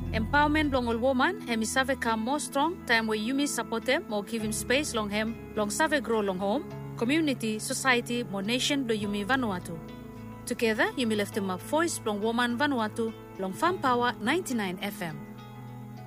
Empowerment long all woman, hemi save come more strong, time where you support them, more give him space long him, long save grow long home, community, society, more nation do Yumi Vanuatu. Together, Yumi left him a voice long woman Vanuatu, long Farm Power 99 FM.